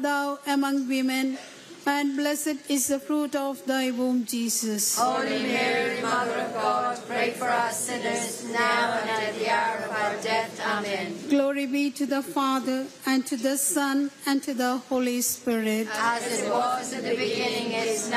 thou among women, and blessed is the fruit of thy womb, Jesus. Holy Mary, Mother of God, pray for us sinners, now and at the hour of our death. Amen. Glory be to the Father, and to the Son, and to the Holy Spirit. As it was in the beginning, is now,